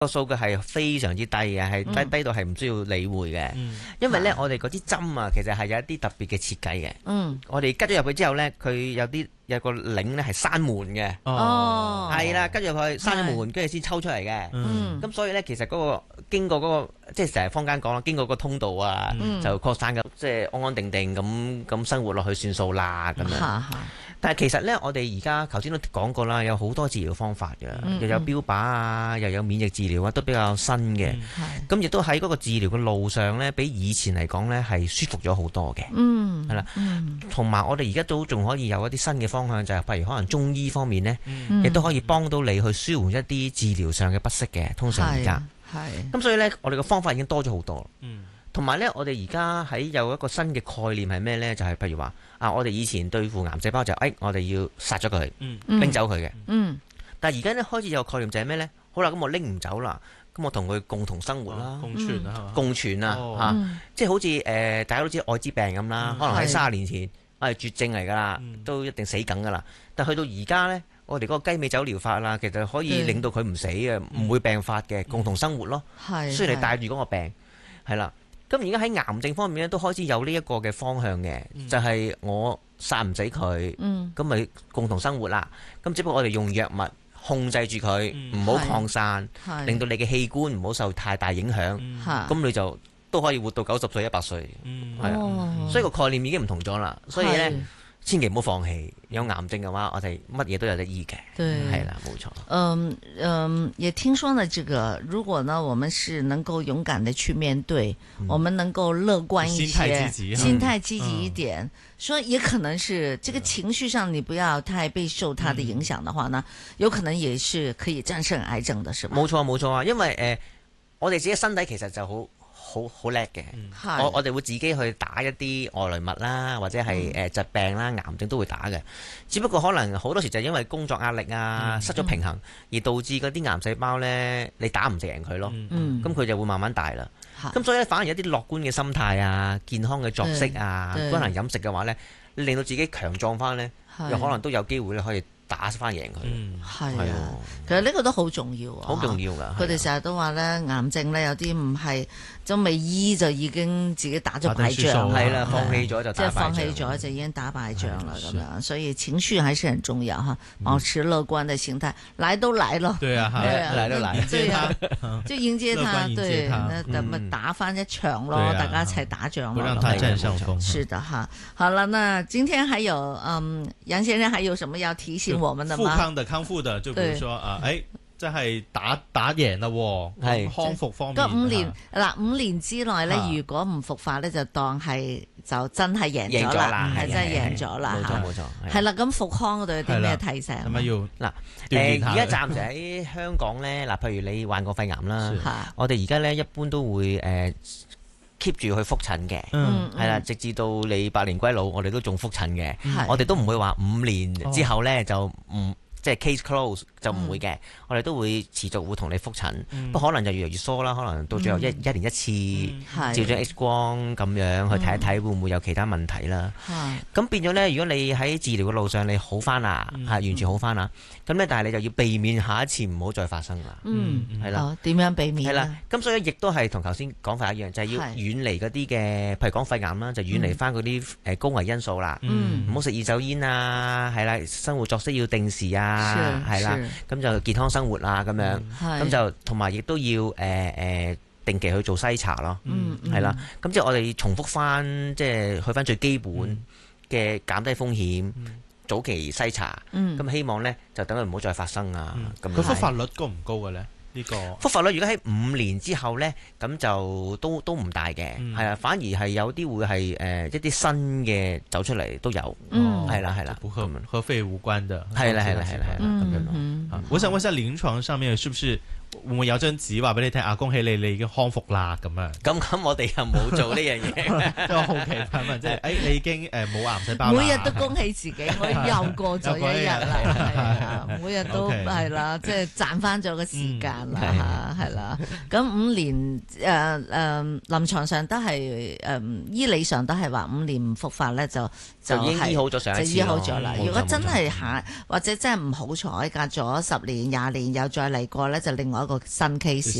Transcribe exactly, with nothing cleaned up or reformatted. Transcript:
個數據係非常之低嘅，係低、嗯、低到係唔需要理會嘅。嗯、因為咧，我哋嗰啲針啊，其實係有一啲特別嘅設計嘅。嗯，我哋吉咗入去之後咧，佢有啲有個鈴咧係閂門嘅。哦，係啦，吉入去閂咗門，跟住先抽出嚟嘅。嗯，咁所以咧，其實嗰、嗰個經過嗰、嗰個即係成日坊間講啦，經過個通道啊，嗯、就擴散咁，即係安安定定咁咁生活落去算數啦咁樣。嗯、但係其實咧，我哋而家頭先都講過啦，有好多治療方法嘅，嗯、又有標靶啊，又有免疫治療啊，都比較新嘅。咁亦、嗯、都喺嗰個治療嘅路上咧，比以前嚟講咧係舒服咗好多嘅。嗯，係啦，同埋我哋而家都仲可以有一啲新嘅方向，就係、是、譬如可能中醫方面咧，亦都、嗯、可以幫到你去舒緩一啲治療上嘅不適嘅。通常而家，係咁所以咧，我哋嘅方法已經多咗好多。嗯，同埋咧，我哋而家喺有一個新嘅概念係咩咧？就係、是、譬如話啊，我哋以前對付癌細胞就誒、是哎，我哋要殺咗佢，拎、嗯、走佢嘅。嗯，但係而家咧開始有個概念就係咩咧？好啦，咁我拎唔走啦，咁我同佢共同生活啦、哦，共存啦，嗯、共存啊，嚇、哦啊，即係好似誒、呃，大家都知愛滋病咁啦，嗯、可能喺三十年前係絕症嚟㗎啦，嗯、都一定死梗㗎啦。但去到而家咧，我哋嗰個雞尾酒療法啦，其實可以令到佢唔死嘅，唔、嗯、會病發嘅，共同生活咯。係、嗯，雖然你帶住嗰個病，係啦。咁而家喺癌症方面咧，都開始有呢一個嘅方向嘅，嗯、就係我殺唔死佢，咁咪、嗯、共同生活啦。咁只不過我哋用藥物控制住佢，唔好、嗯、擴散，令到你嘅器官唔好受太大影響。咁、嗯、你就都可以活到九十歲、一百歲。係啊、嗯，所以個概念已經唔同咗啦。所以咧。千祈唔好放棄，有癌症嘅話，我哋乜嘢都有得醫嘅。對，係啦，冇錯。嗯嗯，也聽說呢，這個如果呢，我們是能夠勇敢地去面對，嗯、我們能夠樂觀一些，心態積極，心態積極一點，說、嗯、也可能是這個情緒上，你不要太被受它的影響的話呢，嗯、有可能也是可以戰勝癌症的，是嗎？ 冇錯冇錯啊，因為誒、呃，我哋自己身體其實就好。好好叻嘅，嗯、我我哋會自己去打一啲外來物啦，或者係誒疾病啦、癌症都會打嘅。只不過可能好多時就係因為工作壓力啊，嗯、失咗平衡，而導致嗰啲癌細胞呢，你打唔贏佢咯。咁佢、嗯、就會慢慢大啦。咁是所以咧，反而有啲樂觀嘅心態啊、健康嘅作息啊、均衡飲食嘅話呢，令到自己強壯翻呢，是又可能都有機會咧可以打翻贏佢。嗯，係啊， 啊其實呢個都好重要啊， 好重要噶。 佢哋成日都話咧，癌症咧有啲唔係都未醫就已經自己打咗敗仗， 係啦，放棄咗就即係放棄咗就已經打敗仗啦咁樣。所以情緒還是很重要哈，保持樂觀的心態，來都來咯。對啊， 來都來， 對啊，就迎接他，對，那咁咪打翻一場咯，大家一齊打仗咯。 不讓他佔上風。 是的哈，好了，那今天還有嗯，楊先生還有什麼要提醒我們的嗎？ 復康的康復的，就比如說啊，誒。即係打打贏啦，係康復方面。 個五年嗱，五年之內咧，如果唔復發咧，就當係就真係贏咗啦，係真係贏咗啦。 冇錯冇錯， 係啦。咁復康嗰度有啲咩提醒？ 係咪要嗱？誒，而家暫時喺香港咧，嗱，譬如你患過肺癌啦，我哋而家咧一般都會誒 keep 住去復診嘅，係啦，直至到你百年歸老，我哋都仲復診嘅。我哋都唔會話五年之後咧就唔。即係 case close 就唔會嘅，嗯、我哋都會持續會同你覆診，不過、嗯、可能就越嚟越疏啦，可能到最後一、嗯、一年一次、嗯、照張 X 光咁樣去睇一睇會唔會有其他問題啦。咁、嗯、變咗咧，如果你喺治療嘅路上你好翻啦，係、嗯、完全好翻啦，咁咧、嗯、但係你就要避免下一次唔好再發生啦。 嗯，係啦的，點、哦、樣避免？係啦，咁所以亦都係同頭先講法一樣，就係、是、要遠離嗰啲嘅，譬如講肺癌啦，就遠離翻嗰啲誒高危因素啦，唔好食二手煙啊，係啦，生活作息要定時啊。啊，係啦，咁就健康生活啊，咁樣，咁就同埋亦都要誒誒定期去做篩查咯，係啦，咁即係我哋重複翻，即係去翻最基本嘅減低風險，早期篩查，咁希望咧就等佢唔好再發生啊。咁佢復發率高唔高嘅咧？呢個復發率如果喺五年之後咧，咁就都都唔大嘅，係啊，反而係有啲會係誒一啲新嘅走出嚟都有，係啦係啦， 和和肺無關的， 係啦係啦係啦係啦咁樣咯。 我想問下臨床上面是不是會唔會有張紙話俾你聽啊？恭喜你，你已經康復啦咁樣。 咁咁我哋又冇做呢樣嘢， 即係好奇問問，即係誒你已經誒冇癌細胞啦。 每日都恭喜自己，我又過咗一日啦，係啊，每日都係啦，即係賺翻咗個時間啦，係啦。咁五年誒誒臨床上都係誒醫理上都係話五年唔復發咧，就就已經醫好咗上一次，就醫好咗啦。如果真係下或者真係唔好彩，隔咗十年廿年又再嚟過咧，就另外一個新 case。